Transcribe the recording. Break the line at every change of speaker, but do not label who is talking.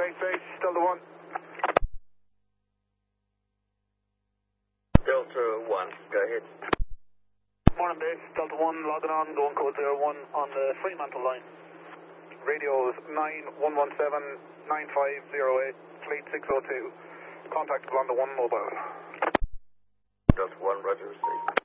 morning, base, Delta 1.
Delta 1, go ahead.
Morning, base, Delta 1, logging on, going code 01 on the Fremantle line. Radios 9117-9508, fleet 602. Contact London 1 mobile.
Delta 1, roger, receive.